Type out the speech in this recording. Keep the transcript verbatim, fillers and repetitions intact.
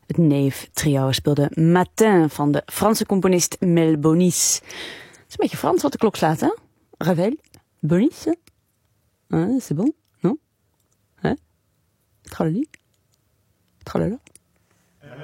Het Neef-trio speelde Matin van de Franse componist Mel Bonis. Het is een beetje Frans wat de klok slaat, hè? Ravel, Bonis, hein, c'est bon, non? Hein? Tralali? Tralala?